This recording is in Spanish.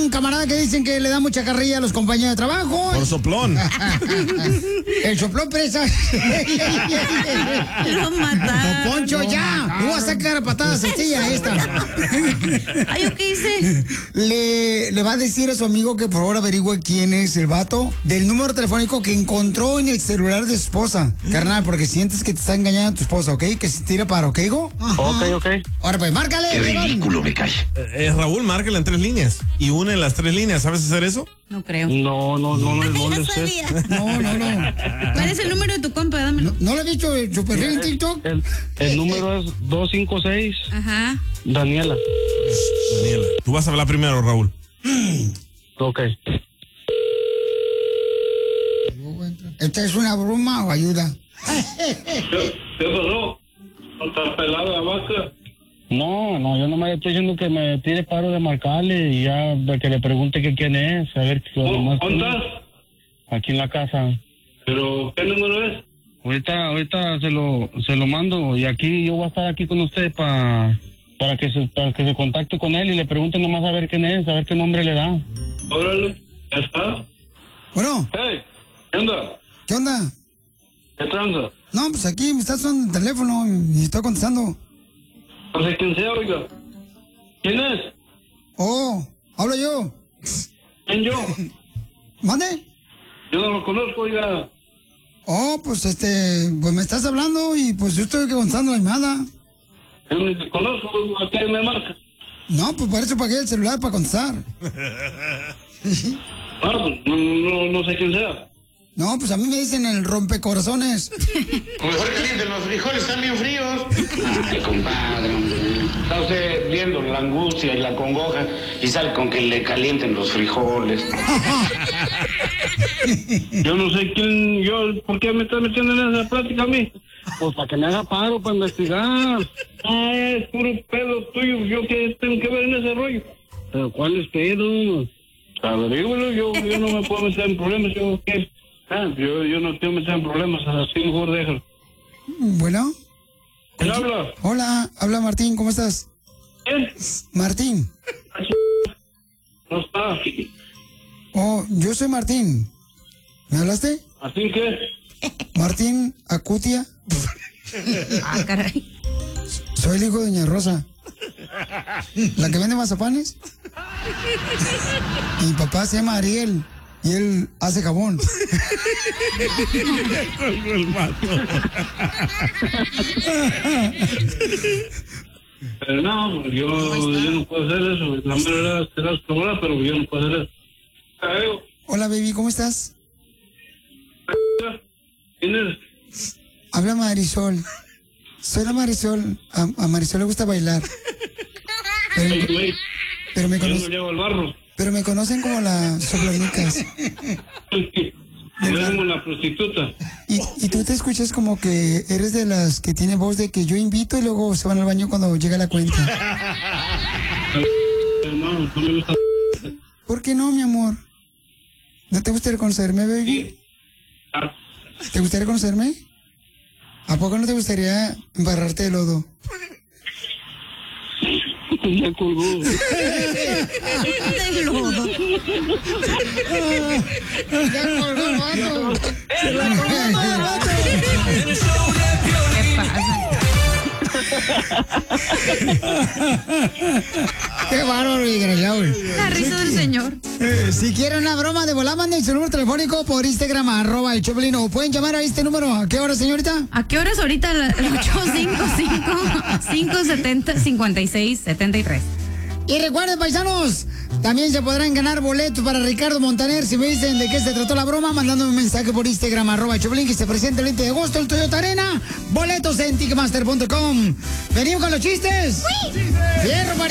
un camarada que dicen que le da mucha carrilla a los compañeros de trabajo. Por soplón. El soplón presa. Lo mataron. Don Poncho, ya. No vas a sacar a patadas sencilla esta. Ay, ¿yo qué hice? Le va a decir a su amigo que por favor averigüe quién es el vato del número telefónico que encontró en el celular de su esposa. Carnal, porque sientes que te está engañando tu esposa, ¿ok? Que se tira para, ¿ok, hijo? Ok. Ahora pues, márcale. Qué ridículo me cae. Raúl, márcala en 3 líneas. Y une las 3 líneas. ¿Sabes hacer eso? No creo. No Ya le sé. sabía. No. ¿Cuál es el número de tu compa? Dámelo. ¿No lo he dicho en su perfil en TikTok? El número es 256 Ajá. Daniela. Daniela. Tú vas a hablar primero, Raúl. Ok. ¿Esta es una broma o ayuda? ¿Qué pasó? ¿Está pelada la vaca? No, yo nomás estoy diciendo que me tire paro de marcarle y ya de que le pregunte que quién es, a ver qué ¿Dónde estás? aquí en la casa. ¿Pero qué número es? Ahorita se lo mando y aquí yo voy a estar aquí con usted para que se contacte con él y le pregunte nomás a ver quién es, a ver qué nombre le da. Órale, ¿ya está? Bueno, Hey, ¿qué onda? ¿qué onda? ¿Qué tranza? No, pues aquí me está sonando el teléfono y estoy contestando. No sé quién sea, oiga. ¿Quién es? Oh, hablo yo. ¿Quién yo? ¿Mande? Yo no lo conozco, oiga. Oh, pues pues me estás hablando y pues yo estoy contestando la llamada. Yo ni te conozco, ¿a qué me marca? No, pues para eso pagué el celular para contestar. Pues no sé quién sea. No, pues a mí me dicen el rompecorazones. Mejor calienten los frijoles, están bien fríos. Ay, compadre, hombre. Está usted viendo la angustia y la congoja y sale con que le calienten los frijoles. Yo no sé quién, ¿por qué me estás metiendo en esa plática a mí? Pues para que me haga paro, para investigar. Es puro pedo tuyo, ¿yo qué tengo que ver en ese rollo? ¿Pero cuál es pedo? Averígüelo, yo no me puedo meter en problemas, ¿yo qué? Yo no quiero meter en problemas, así mejor déjalo. Bueno. ¿Quién habla? Hola, habla Martín, ¿cómo estás? ¿Quién? Martín. No está. Oh, yo soy Martín. ¿Me hablaste? ¿Así qué? Martín Acutia. Ah, caray. Soy el hijo de Doña Rosa. ¿La que vende mazapanes? Mi papá se llama Ariel y él hace jabón. Pero no, yo no puedo hacer eso. La verdad serás probada, pero yo no puedo hacer eso. Hola, baby, ¿cómo estás? ¿Quién eres? Habla Marisol. Soy la Marisol. A Marisol le gusta bailar. Pero me Yo no conocen, llevo al barro. pero me conocen como la Soplanicas. Yo como la prostituta. Y tú te escuchas como que eres de las que tiene voz de que yo invito y luego se van al baño cuando llega la cuenta. No me gusta. ¿Por qué no, mi amor? ¿No te gustaría conocerme, baby? ¿Te gustaría conocerme? ¿A poco no te gustaría embarrarte de lodo? Ya colgó. De lodo. ¡Ya colgó el vato! ¡Se la colgó el vato! ¿Qué pasa? ¡Qué bárbaro y desgraciado! La risa del señor. Si quieren una broma de volada, manden su número telefónico por Instagram, @el Choplin, o pueden llamar a este número. ¿A qué hora, señorita? ¿A qué horas ahorita? 855-570-5673. Y recuerden, paisanos, también se podrán ganar boletos para Ricardo Montaner. Si me dicen de qué se trató la broma, mandándome un mensaje por Instagram, @el Choplin, que se presente el 20 de agosto el Toyota Arena. Boletos en Ticketmaster.com. ¿Venimos con los chistes? ¡Sí! ¡Fierro,